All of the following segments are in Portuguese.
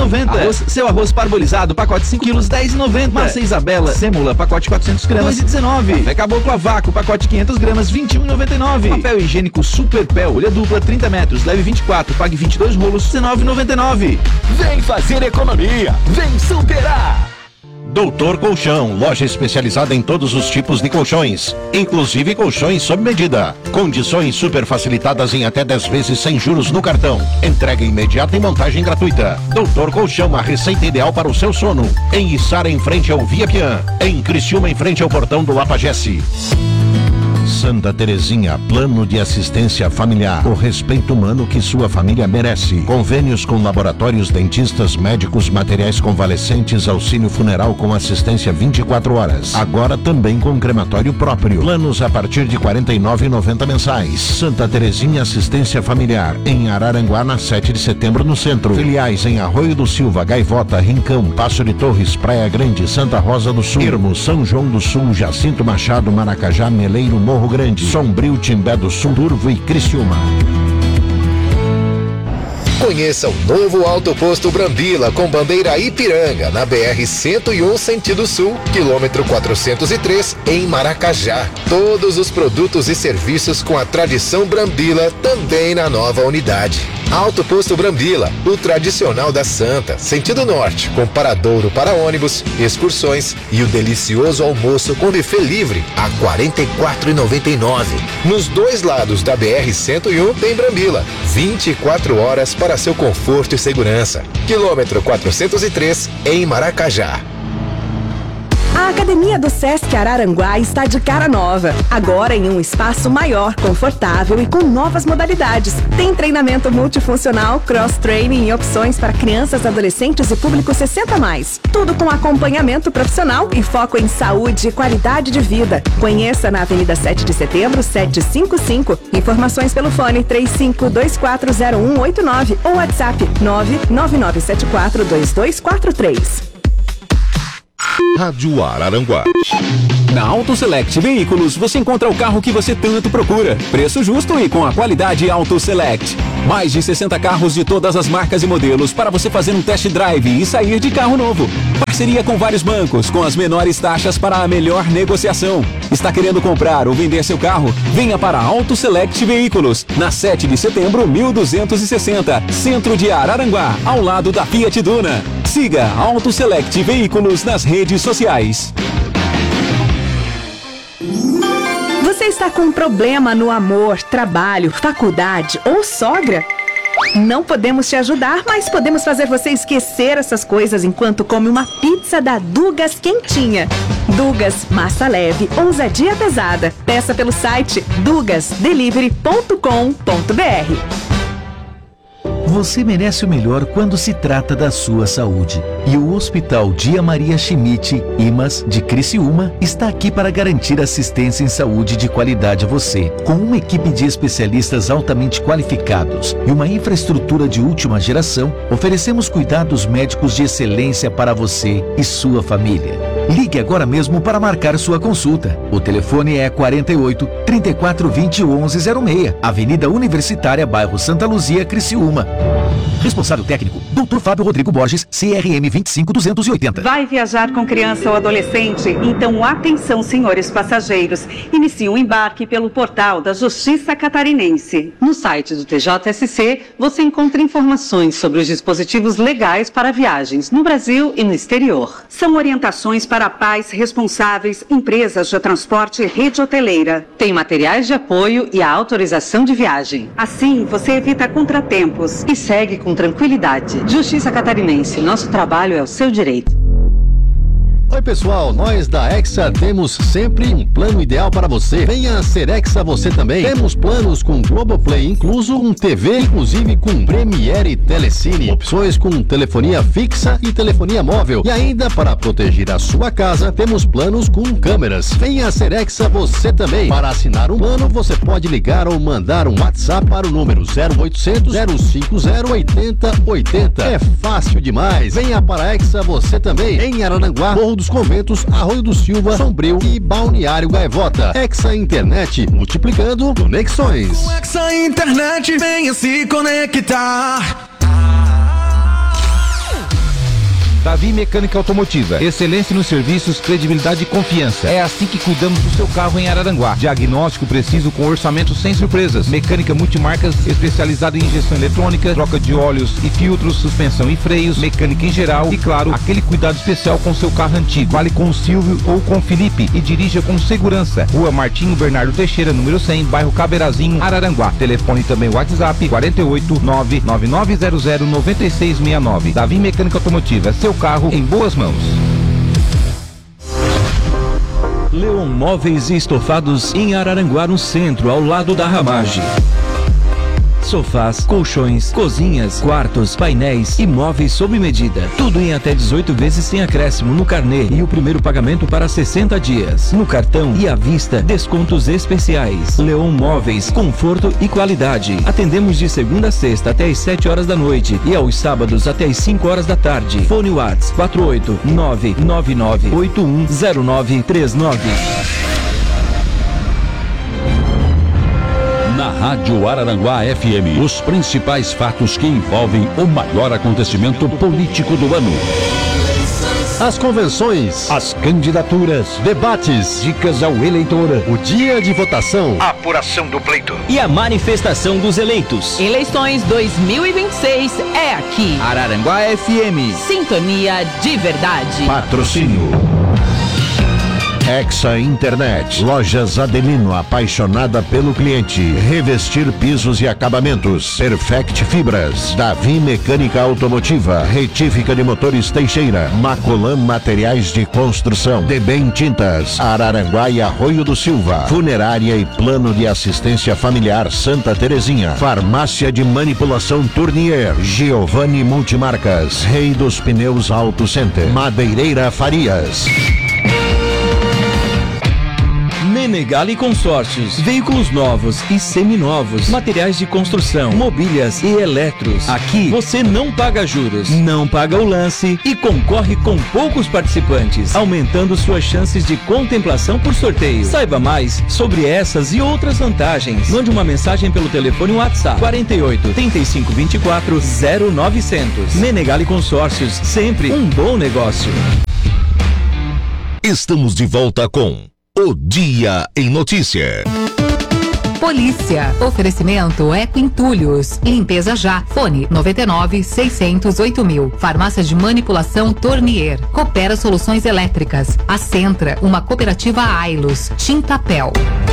Arroz, seu arroz parbolizado, pacote 5 quilos, 10,90. Massa Isabela, sêmula, pacote 400 gramas, 2,19. Café Caboclo a vácuo, pacote 500 gramas, 21,99. Papel higiênico Super Pel, folha dupla 30 metros, leve 24, pague 22 rolos, 19,99. Vem fazer economia, vem superar! Doutor Colchão, loja especializada em todos os tipos de colchões, inclusive colchões sob medida. Condições super facilitadas em até 10 vezes sem juros no cartão. Entrega imediata e montagem gratuita. Doutor Colchão, a receita ideal para o seu sono. Em Içara, em frente ao Via Pian. Em Criciúma, em frente ao portão do Lapagesse. Santa Terezinha, plano de assistência familiar. O respeito humano que sua família merece. Convênios com laboratórios, dentistas, médicos, materiais convalescentes, auxílio funeral com assistência 24 horas. Agora também com crematório próprio. Planos a partir de R$ 49,90 mensais. Santa Terezinha Assistência Familiar. Em Araranguá, na 7 de setembro, no centro. Filiais em Arroio do Silva, Gaivota, Rincão, Passo de Torres, Praia Grande, Santa Rosa do Sul, Irmo, São João do Sul, Jacinto Machado, Maracajá, Meleiro, Morro Grande, Sombrio, Timbé do Sul, Turvo e Criciúma. Conheça o novo Alto Posto Brambila com bandeira Ipiranga, na BR-101 sentido sul, quilômetro 403, em Maracajá. Todos os produtos e serviços com a tradição Brambila também na nova unidade. Alto Posto Brambila, o tradicional da Santa, sentido norte, com paradouro para ônibus, excursões e o delicioso almoço com buffet livre a R$ 44,99. Nos dois lados da BR-101 tem Brambila, 24 horas para seu conforto e segurança. Quilômetro 403, em Maracajá. A Academia do Sesc Araranguá está de cara nova. Agora em um espaço maior, confortável e com novas modalidades. Tem treinamento multifuncional, cross-training e opções para crianças, adolescentes e público 60+. Tudo com acompanhamento profissional e foco em saúde e qualidade de vida. Conheça na Avenida 7 de Setembro, 755. Informações pelo fone 35240189 ou WhatsApp 999742243. Rádio Araranguá. Na Auto Select Veículos você encontra o carro que você tanto procura. Preço justo e com a qualidade Auto Select. Mais de 60 carros de todas as marcas e modelos para você fazer um test drive e sair de carro novo. Parceria com vários bancos, com as menores taxas para a melhor negociação. Está querendo comprar ou vender seu carro? Venha para Auto Select Veículos, na 7 de setembro, 1260, centro de Araranguá, ao lado da Fiat Duna. Siga Auto Select Veículos nas redes sociais. Você está com um problema no amor, trabalho, faculdade ou sogra? Não podemos te ajudar, mas podemos fazer você esquecer essas coisas enquanto come uma pizza da Dugas quentinha. Dugas, massa leve, ousadia pesada. Peça pelo site dugasdelivery.com.br. Você merece o melhor quando se trata da sua saúde. E o Hospital Dia Maria Schmidt, IMAS, de Criciúma, está aqui para garantir assistência em saúde de qualidade a você. Com uma equipe de especialistas altamente qualificados e uma infraestrutura de última geração, oferecemos cuidados médicos de excelência para você e sua família. Ligue agora mesmo para marcar sua consulta. O telefone é 48 3420 1106, Avenida Universitária, bairro Santa Luzia, Criciúma. Responsável técnico, Dr. Fábio Rodrigo Borges, CRM 25280. Vai viajar com criança ou adolescente? Então atenção, senhores passageiros. Inicie o embarque pelo portal da Justiça Catarinense. No site do TJSC, você encontra informações sobre os dispositivos legais para viagens no Brasil e no exterior. São orientações para pais responsáveis, empresas de transporte e rede hoteleira. Tem materiais de apoio e a autorização de viagem. Assim, você evita contratempos e segue com tranquilidade. Justiça Catarinense, nosso trabalho é o seu direito. Oi pessoal, nós da Exa temos sempre um plano ideal para você. Venha ser Exa você também. Temos planos com Globoplay incluso, com TV, inclusive com Premiere e Telecine. Opções com telefonia fixa e telefonia móvel. E ainda para proteger a sua casa, temos planos com câmeras. Venha ser Exa você também. Para assinar um plano, você pode ligar ou mandar um WhatsApp para o número 0800 050 8080. É fácil demais. Venha para a Exa você também. Em Araranguá, Morro dos Conventos, Arroio do Silva, Sombrio e Balneário Gaivota. Exa Internet, multiplicando conexões. Com Exa Internet, venha se conectar. Davi Mecânica Automotiva. Excelência nos serviços, credibilidade e confiança. É assim que cuidamos do seu carro em Araranguá. Diagnóstico preciso com orçamento sem surpresas. Mecânica multimarcas especializada em injeção eletrônica, troca de óleos e filtros, suspensão e freios, mecânica em geral e, claro, aquele cuidado especial com seu carro antigo. Fale com o Silvio ou com o Felipe e dirija com segurança. Rua Martinho Bernardo Teixeira, número 100, bairro Caberazinho, Araranguá. Telefone também WhatsApp 489-9900-9669. Davi Mecânica Automotiva, seu carro em boas mãos. Leon Móveis e Estofados em Araranguá, no centro, ao lado da Ramage. Sofás, colchões, cozinhas, quartos, painéis e móveis sob medida. Tudo em até 18 vezes sem acréscimo no carnê e o primeiro pagamento para 60 dias. No cartão e à vista, descontos especiais. Leon Móveis, conforto e qualidade. Atendemos de segunda a sexta até às 7 horas da noite e aos sábados até às 5 horas da tarde. Fone WhatsApp 48999810939. Na Rádio Araranguá FM, os principais fatos que envolvem o maior acontecimento político do ano. As convenções, As candidaturas, debates, dicas ao eleitor, o dia de votação, A apuração do pleito. E a manifestação dos eleitos. Eleições 2026 é aqui. Araranguá FM. Sintonia de verdade. Patrocínio Hexa Internet, Lojas Adelino, apaixonada pelo cliente. Revestir pisos e acabamentos. Perfect Fibras, Davi Mecânica Automotiva, Retífica de Motores Teixeira, Macolan Materiais de Construção, Debem Tintas, Araranguá e Arroio do Silva, Funerária e Plano de Assistência Familiar Santa Terezinha, Farmácia de Manipulação Tournier, Giovanni Multimarcas, Rei dos Pneus Auto Center, Madeireira Farias. Menegali Consórcios, veículos novos e seminovos, materiais de construção, mobílias e eletros. Aqui você não paga juros, não paga o lance e concorre com poucos participantes, aumentando suas chances de contemplação por sorteio. Saiba mais sobre essas e outras vantagens. Mande uma mensagem pelo telefone WhatsApp 48 35 24 0900. Menegali Consórcios, sempre um bom negócio. Estamos de volta com O Dia em Notícia. Polícia. Oferecimento Eco Entulhos. Limpeza já. Fone 99-608.000. Farmácia de Manipulação Tournier. Coopera Soluções Elétricas. A Centra, uma cooperativa Ailos. Tintapel.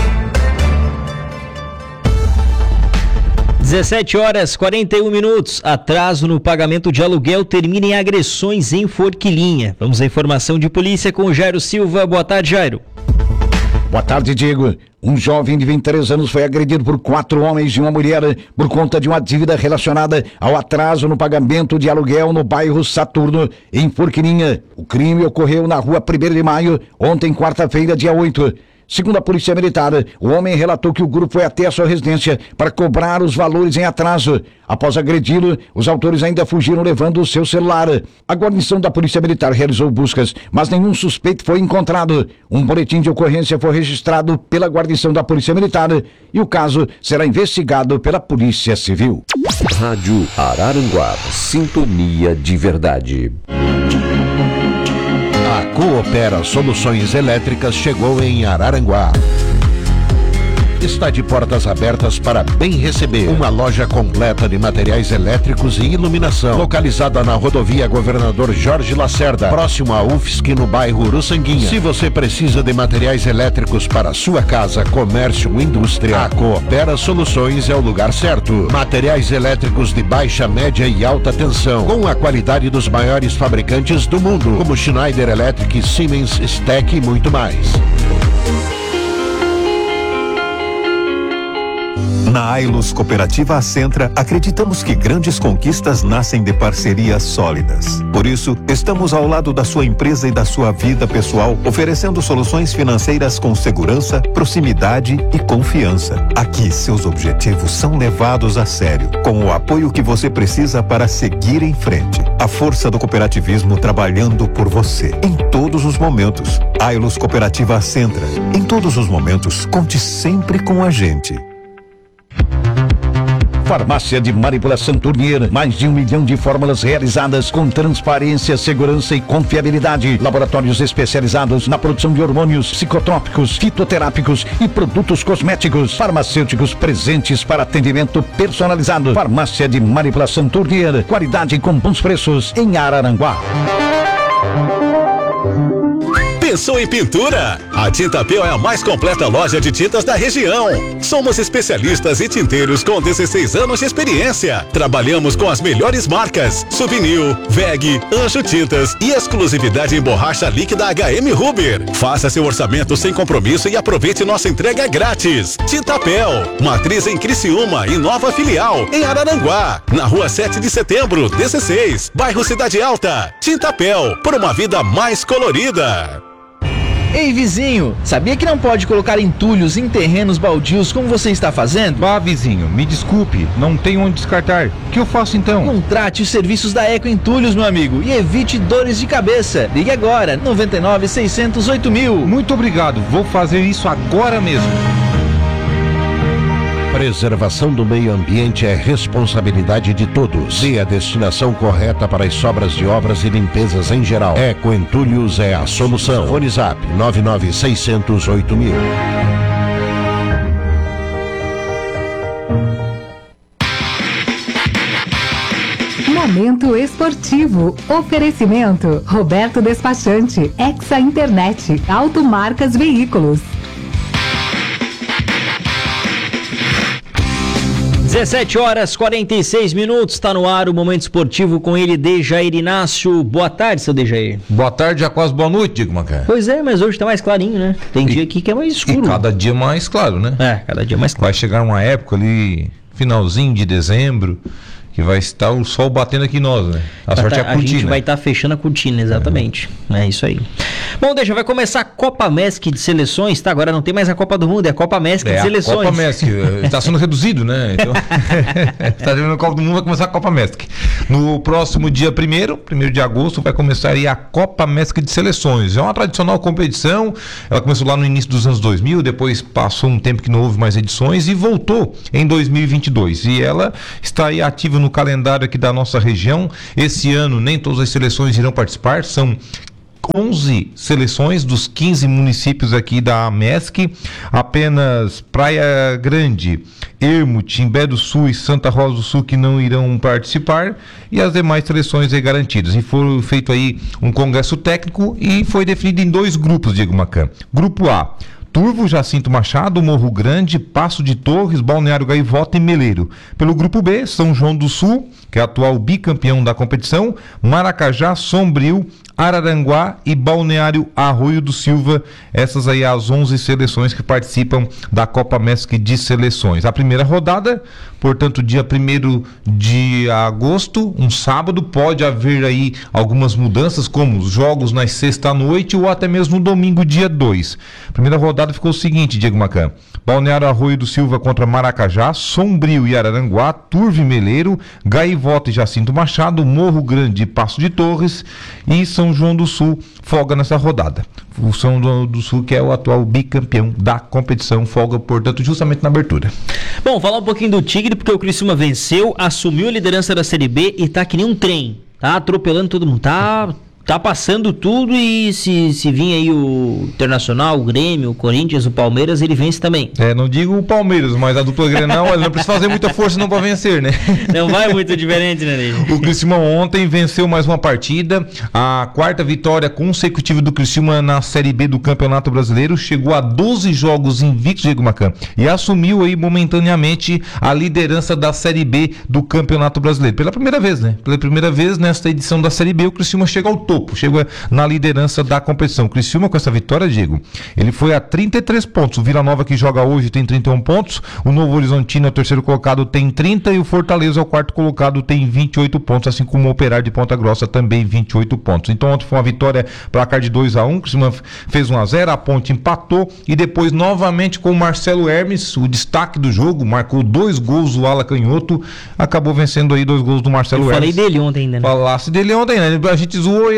17h41. Atraso no pagamento de aluguel termina em agressões em Forquilinha. Vamos à informação de polícia com o Jairo Silva. Boa tarde, Jairo. Boa tarde, Diego. Um jovem de 23 anos foi agredido por 4 homens e uma mulher por conta de uma dívida relacionada ao atraso no pagamento de aluguel no bairro Saturno, em Forquilinha. O crime ocorreu na rua 1º de Maio, ontem, quarta-feira, dia 8. Segundo a Polícia Militar, o homem relatou que o grupo foi até a sua residência para cobrar os valores em atraso. Após agredi-lo, os autores ainda fugiram levando o seu celular. A guarnição da Polícia Militar realizou buscas, mas nenhum suspeito foi encontrado. Um boletim de ocorrência foi registrado pela guarnição da Polícia Militar e o caso será investigado pela Polícia Civil. Rádio Araranguá, sintonia de verdade. A Coopera Soluções Elétricas chegou em Araranguá. Está de portas abertas para bem receber. Uma loja completa de materiais elétricos e iluminação, localizada na rodovia Governador Jorge Lacerda, próximo à UFSC, no bairro Uruçanguinha. Se você precisa de materiais elétricos para sua casa, comércio ou indústria, a Coopera Soluções é o lugar certo. Materiais elétricos de baixa, média e alta tensão, com a qualidade dos maiores fabricantes do mundo, como Schneider Electric, Siemens, STEC e muito mais. Na Ailos Cooperativa Acentra, acreditamos que grandes conquistas nascem de parcerias sólidas. Por isso, estamos ao lado da sua empresa e da sua vida pessoal, oferecendo soluções financeiras com segurança, proximidade e confiança. Aqui, seus objetivos são levados a sério, com o apoio que você precisa para seguir em frente. A força do cooperativismo trabalhando por você, em todos os momentos. Ailos Cooperativa Acentra. Em todos os momentos, conte sempre com a gente. Farmácia de Manipulação Tournier, mais de 1 milhão de fórmulas realizadas com transparência, segurança e confiabilidade. Laboratórios especializados na produção de hormônios, psicotrópicos, fitoterápicos e produtos cosméticos. Farmacêuticos presentes para atendimento personalizado. Farmácia de Manipulação Tournier, qualidade com bons preços em Araranguá. Pensou em pintura? A Tintapel é a mais completa loja de tintas da região. Somos especialistas e tinteiros com 16 anos de experiência. Trabalhamos com as melhores marcas: Souvenir, VEG, Anjo Tintas e exclusividade em borracha líquida HM Huber. Faça seu orçamento sem compromisso e aproveite nossa entrega grátis. Tintapel, matriz em Criciúma e nova filial em Araranguá, na rua 7 de setembro, 16, bairro Cidade Alta. Tintapel, por uma vida mais colorida. Ei, vizinho, sabia que não pode colocar entulhos em terrenos baldios como você está fazendo? Vá, vizinho, me desculpe, não tenho onde descartar. O que eu faço então? Contrate os serviços da Eco Entulhos, meu amigo, e evite dores de cabeça. Ligue agora, 99 608 mil. Muito obrigado, vou fazer isso agora mesmo. Preservação do meio ambiente é responsabilidade de todos. Dê a destinação correta para as sobras de obras e limpezas em geral. Eco Entulhos é a solução. Fone Zap 99 608 mil. Momento esportivo. Oferecimento: Roberto Despachante, Exa Internet, Automarcas Veículos. 17 horas 46 minutos, está no ar o Momento Esportivo com ele, Dejair Inácio. Boa tarde, seu Dejair. Boa tarde, já quase boa noite, Diego Macaé. Pois é, mas hoje tá mais clarinho, né? Tem dia aqui que é mais escuro. E cada dia mais claro, né? É, cada dia mais claro. Vai chegar uma época ali, finalzinho de dezembro, que vai estar o sol batendo aqui em nós, né? A sorte é a cortina. A gente vai estar fechando a cortina, exatamente. É isso aí. Bom, deixa, vai começar a Copa MESC de seleções, tá? Agora não tem mais a Copa do Mundo, é a Copa MESC de seleções. A Copa MESC, está sendo reduzido, né? Então, está tendo a Copa do Mundo, vai começar a Copa MESC. No próximo dia 1º de agosto, vai começar aí a Copa MESC de seleções. É uma tradicional competição, ela começou lá no início dos anos 2000, depois passou um tempo que não houve mais edições e voltou em 2022. E ela está aí ativa no calendário aqui da nossa região. Esse ano nem todas as seleções irão participar, são 11 seleções dos 15 municípios aqui da MESC, apenas Praia Grande, Ermo, Timbé do Sul e Santa Rosa do Sul que não irão participar, e as demais seleções aí garantidas. E foi feito aí um congresso técnico e foi definido em 2 grupos, Diego Macan. Grupo A: Turvo, Jacinto Machado, Morro Grande, Passo de Torres, Balneário Gaivota e Meleiro. Pelo grupo B, São João do Sul, que é atual bicampeão da competição, Maracajá, Sombrio, Araranguá e Balneário Arroio do Silva. Essas aí as 11 seleções que participam da Copa MESC de seleções. A primeira rodada, portanto, dia 1º de agosto, um sábado, pode haver aí algumas mudanças, como os jogos na sexta-noite ou até mesmo no domingo, dia 2. Primeira rodada ficou o seguinte, Diego Macan: Balneário Arroio do Silva contra Maracajá, Sombrio e Araranguá, Turvo e Meleiro, Gaivota e Jacinto Machado, Morro Grande e Passo de Torres, e São João do Sul folga nessa rodada. O São João do Sul, que é o atual bicampeão da competição, folga, portanto, justamente na abertura. Bom, falar um pouquinho do Tigre, porque o Criciúma venceu, assumiu a liderança da Série B e tá que nem um trem, tá atropelando todo mundo, tá passando tudo, e se vir aí o Internacional, o Grêmio, o Corinthians, o Palmeiras, ele vence também. Não digo o Palmeiras, mas a dupla Grenal, ela não precisa fazer muita força não para vencer, né? Não vai muito diferente, né, Ney? O Criciúma ontem venceu mais uma partida, a 4ª vitória consecutiva do Criciúma na Série B do Campeonato Brasileiro, chegou a 12 jogos invictos, Diego Macan, e assumiu aí momentaneamente a liderança da Série B do Campeonato Brasileiro. Pela primeira vez, né? Pela primeira vez nesta edição da Série B, o Criciúma chega ao topo, chega na liderança da competição. O Criciúma, com essa vitória, Diego, ele foi a 33 pontos. O Vila Nova, que joga hoje, tem 31 pontos. O Novo Horizontino, o 3º colocado, tem 30. E o Fortaleza, o 4º colocado, tem 28 pontos. Assim como o Operário de Ponta Grossa, também 28 pontos. Então, ontem foi uma vitória, placar de 2-1. O Criciúma fez 1-0, a Ponte empatou. E depois, novamente, com o Marcelo Hermes, o destaque do jogo, marcou 2 gols do ala canhoto. Acabou vencendo aí 2 gols do Marcelo Hermes. Falei dele ontem ainda, né? Falasse dele ontem, né? A gente zoou ele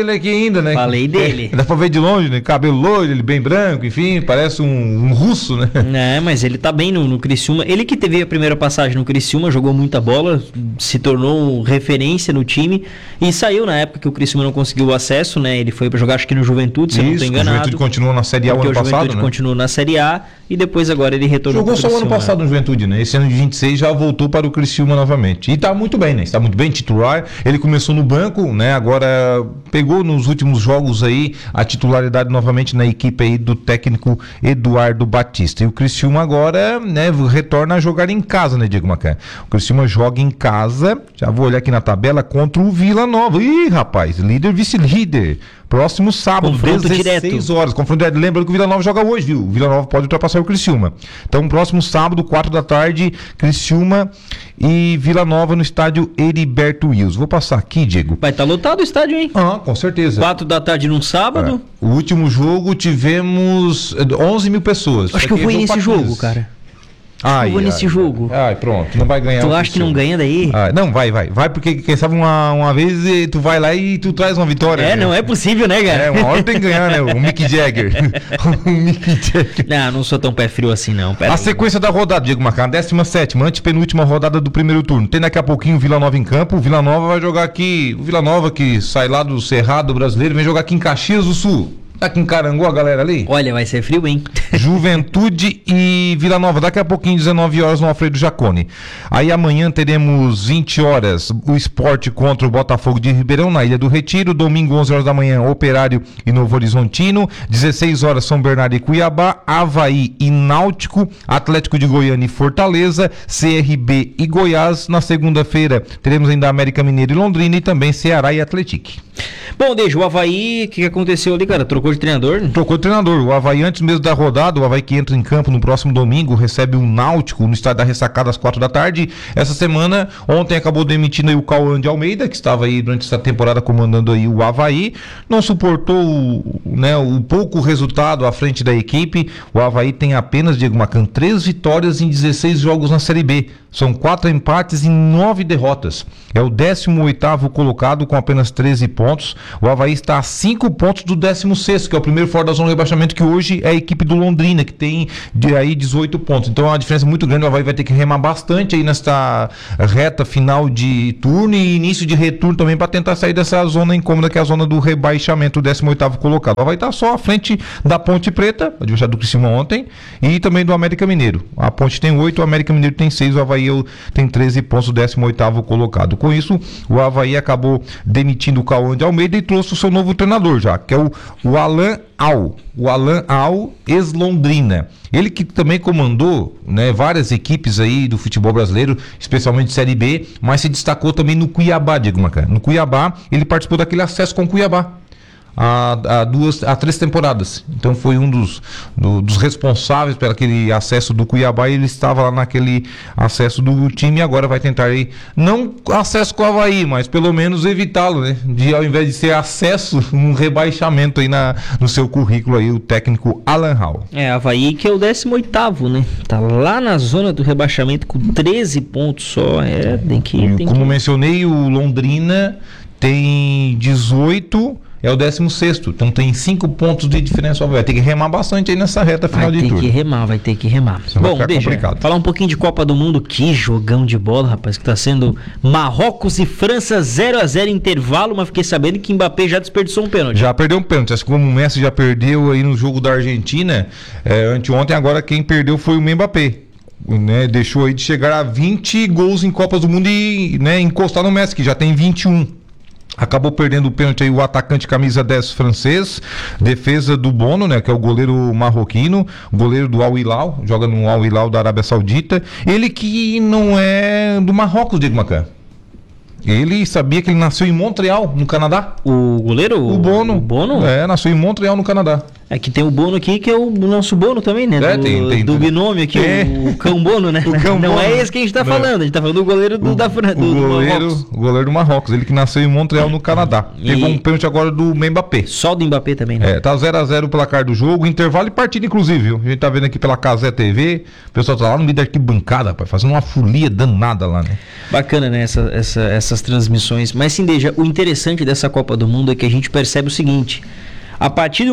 dele aqui ainda, né? Falei dele. Dá pra ver de longe, né? Cabelo loiro, ele bem branco, enfim, parece um russo, né? É, mas ele tá bem no Criciúma. Ele que teve a primeira passagem no Criciúma, jogou muita bola, se tornou referência no time e saiu na época que o Criciúma não conseguiu o acesso, né? Ele foi pra jogar, acho que no Juventude, se eu não tô enganado. O Juventude continuou na Série A o ano passado, né? O Juventude continuou na Série A e depois agora ele retornou. Jogou só o ano passado no Juventude, né? Esse ano de 26 já voltou para o Criciúma novamente. E tá muito bem, né? Está muito bem, titular. Ele começou no banco, né? Agora pegou nos últimos jogos aí a titularidade novamente na equipe aí do técnico Eduardo Batista. E o Criciúma agora, né, retorna a jogar em casa, né, Diego Macan? O Criciúma joga em casa, já vou olhar aqui na tabela, contra o Vila Nova. Ih, rapaz, líder, vice-líder. Próximo sábado, confronto 16 direto. horas. Confronto direto. Lembrando que o Vila Nova joga hoje, viu? O Vila Nova pode ultrapassar o Criciúma. Então, próximo sábado, 4 da tarde, Criciúma e Vila Nova no estádio Heriberto Wilson. Vou passar aqui, Diego. Vai estar lotado o estádio, hein? Ah, com certeza. 4 da tarde num sábado. O último jogo tivemos 11 mil pessoas. Acho que eu vou nesse jogo, cara. Eu vou nesse jogo. Ai, pronto, não vai ganhar. Tu acha que não ganha daí? Não, vai. Vai porque quem sabe uma vez tu vai lá e tu traz uma vitória. É, né? Não é possível, né, cara? Uma hora tem que ganhar, né? O Mick Jagger. Não sou tão pé frio assim, não. A sequência da rodada, Diego Macan, 17ª, antepenúltima rodada do primeiro turno. Tem daqui a pouquinho o Vila Nova em campo. O Vila Nova vai jogar aqui. O Vila Nova que sai lá do Cerrado Brasileiro, vem jogar aqui em Caxias do Sul. Tá aqui em Carangola, a galera ali? Olha, vai ser frio, hein? Juventude e Vila Nova, daqui a pouquinho, 19 horas no Alfredo Jaconi. Aí amanhã teremos 20 horas o Sport contra o Botafogo de Ribeirão, na Ilha do Retiro. Domingo, 11 horas da manhã, Operário e Novo Horizontino. 16 horas, São Bernardo e Cuiabá. Avaí e Náutico. Atlético de Goiânia e Fortaleza. CRB e Goiás. Na segunda-feira, teremos ainda América Mineiro e Londrina. E também Ceará e Atlético. Bom, Dejo, o Avaí, o que aconteceu ali, cara? Trocou de treinador? Trocou de treinador. O Avaí, antes mesmo da rodada, o Avaí que entra em campo no próximo domingo, recebe um Náutico no estádio da Ressacada às 4 da tarde. Essa semana, ontem acabou demitindo aí o Cauã de Almeida, que estava aí durante essa temporada comandando aí o Avaí. Não suportou o pouco resultado à frente da equipe. O Avaí tem apenas, Diego Macan, 3 vitórias em 16 jogos na Série B. São 4 empates e 9 derrotas. É o 18º colocado com apenas 13 pontos. O Avaí está a 5 pontos do 16º, que é o primeiro fora da zona de rebaixamento, que hoje é a equipe do Londrina, que tem aí 18 pontos. Então é uma diferença muito grande. O Avaí vai ter que remar bastante aí nesta reta final de turno e início de retorno também para tentar sair dessa zona incômoda, que é a zona do rebaixamento, o 18º colocado. O Avaí está só à frente da Ponte Preta, adversário do Criciúma ontem, e também do América Mineiro. A Ponte tem 8, o América Mineiro tem 6, o Avaí tem 13 pontos, o 18º colocado. Com isso, o Avaí acabou demitindo o Cauã de Almeida e trouxe o seu novo treinador já, que é o Alan Al. O Alan Al, ex-Londrina. Ele que também comandou, né, várias equipes aí do futebol brasileiro, especialmente Série B, mas se destacou também no Cuiabá, Diego Macan. No Cuiabá, ele participou daquele acesso com o Cuiabá. Há 3 temporadas. Então foi um dos responsáveis por aquele acesso do Cuiabá, e ele estava lá naquele acesso do time, e agora vai tentar aí, não acesso com o Avaí, mas pelo menos evitá-lo, né? Ao invés de ser acesso, um rebaixamento aí no seu currículo aí, o técnico Alan Hall. Avaí que é o 18º, né? Tá lá na zona do rebaixamento com 13 pontos só. Como mencionei, o Londrina tem 18, é o 16º, então tem 5 pontos de diferença. Vai ter que remar bastante aí nessa reta final de turno. Vai ter que remar. Bom, deixa falar um pouquinho de Copa do Mundo. Que jogão de bola, rapaz, que tá sendo Marrocos e França 0-0 intervalo, mas fiquei sabendo que Mbappé já desperdiçou um pênalti. Já perdeu um pênalti, acho que como o Messi já perdeu aí no jogo da Argentina, anteontem, agora quem perdeu foi o Mbappé. Né, deixou aí de chegar a 20 gols em Copas do Mundo e, né, encostar no Messi, que já tem 21. Acabou perdendo o pênalti aí o atacante camisa 10 francês, defesa do Bono, né, que é o goleiro marroquino, goleiro do Al Hilal, joga no Al Hilal da Arábia Saudita. Ele que não é do Marrocos, Diego Macan. Ele sabia que ele nasceu em Montreal, no Canadá. O goleiro? O Bono. O Bono? Nasceu em Montreal, no Canadá. Aqui tem o Bono aqui, que é o nosso Bono também, né? Do binômio aqui, o Cão Bono, né? Não é esse que a gente tá falando, a gente tá falando do goleiro do Marrocos. O goleiro do Marrocos, ele que nasceu em Montreal, no Canadá. Pegou um pênalti agora do Mbappé. Só do Mbappé também, né? Tá 0x0 o placar do jogo, intervalo e partida, inclusive, viu? A gente tá vendo aqui pela Casé TV, o pessoal tá lá no meio da arquibancada, rapaz, fazendo uma folia danada lá, né? Bacana, né? Essas transmissões. Mas, sim, Deja, o interessante dessa Copa do Mundo é que a gente percebe o seguinte: a partir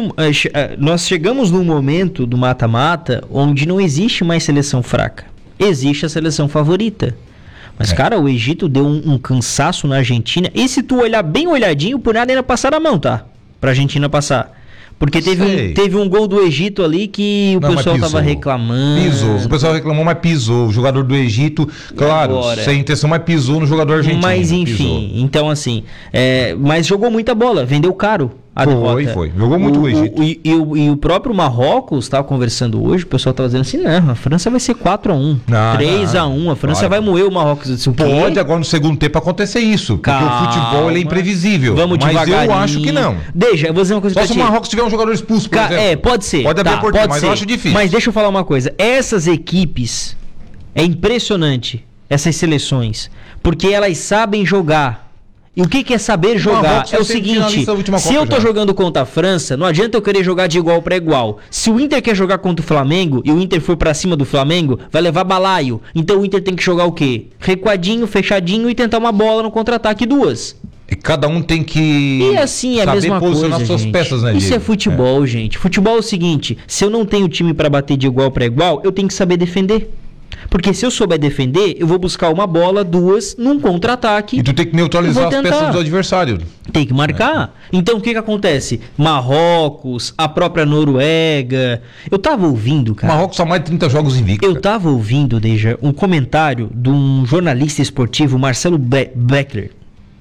nós chegamos num momento do mata-mata onde não existe mais seleção fraca, existe a seleção favorita. Mas, cara, o Egito deu um cansaço na Argentina, e se tu olhar bem olhadinho, por nada ainda passaram a mão, tá? Pra Argentina passar. Porque teve um gol do Egito ali que o pessoal tava reclamando. Pisou. O pessoal reclamou, mas pisou. O jogador do Egito, claro, sem intenção, mas pisou no jogador argentino. Mas enfim, então assim, mas jogou muita bola, vendeu caro a derrota. Foi. Jogou muito o Egito. E o próprio Marrocos, estava conversando hoje, o pessoal tava dizendo assim, não, a França vai ser 4-1, 3-1, a França vai moer o Marrocos. Eu disse, o quê? Pode agora no segundo tempo acontecer isso, porque o futebol ele é imprevisível. Vamos devagarinho. Mas eu acho que não. Deixa, eu vou dizer uma coisa pra ti. Só se o Marrocos tiver um jogador expulso, por exemplo. Pode ser. Pode abrir a porta, mas eu acho difícil. Mas deixa eu falar uma coisa, essas equipes, é impressionante, essas seleções, porque elas sabem jogar. E o que é saber jogar? É o seguinte, se eu tô jogando contra a França, não adianta eu querer jogar de igual para igual. Se o Inter quer jogar contra o Flamengo e o Inter for para cima do Flamengo, vai levar balaio. Então o Inter tem que jogar o quê? Recuadinho, fechadinho e tentar uma bola no contra-ataque, duas. E cada um tem que e assim é a mesma posicionar coisa, suas gente. peças, né, Isso Diego? é futebol, gente. Futebol é o seguinte, se eu não tenho time para bater de igual para igual, eu tenho que saber defender. Porque se eu souber defender, eu vou buscar uma bola, duas, num contra-ataque. E tu tem que neutralizar as peças do adversário. Tem que marcar. Então o que acontece? Marrocos, a própria Noruega. Eu tava ouvindo, cara. Marrocos só mais de 30 jogos invictos. Eu tava ouvindo, Deja, um comentário de um jornalista esportivo, Marcelo Beckler,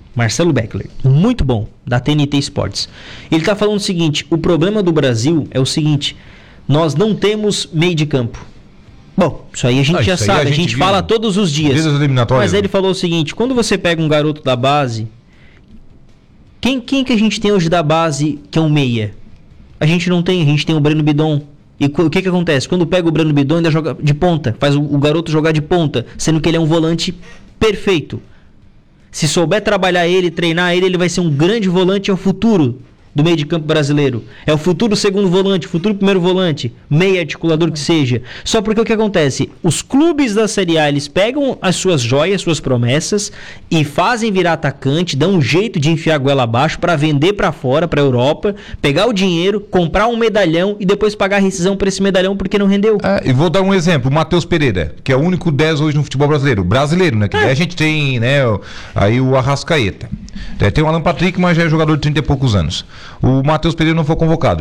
muito bom, da TNT Sports. Ele tá falando o seguinte: o problema do Brasil é o seguinte, nós não temos meio de campo. Bom, isso aí a gente já sabe, a gente fala todos os dias. Mas ele falou o seguinte: quando você pega um garoto da base, quem que a gente tem hoje da base que é um meia? A gente não tem, a gente tem o Breno Bidon. E o que acontece? Quando pega o Breno Bidon, ainda joga de ponta, faz o garoto jogar de ponta, sendo que ele é um volante perfeito. Se souber trabalhar ele, treinar ele, ele vai ser um grande volante ao futuro do meio de campo brasileiro. É o futuro segundo volante, futuro primeiro volante, meio articulador que seja. Só porque o que acontece? Os clubes da Série A, eles pegam as suas joias, suas promessas e fazem virar atacante, dão um jeito de enfiar a goela abaixo para vender para fora, para Europa, pegar o dinheiro, comprar um medalhão e depois pagar a rescisão por esse medalhão porque não rendeu. E vou dar um exemplo, o Matheus Pereira, que é o único 10 hoje no futebol brasileiro, né? Que a gente tem, né, aí o Arrascaeta. Tem o Alan Patrick, mas já é jogador de 30 e poucos anos. O Matheus Pereira não foi convocado.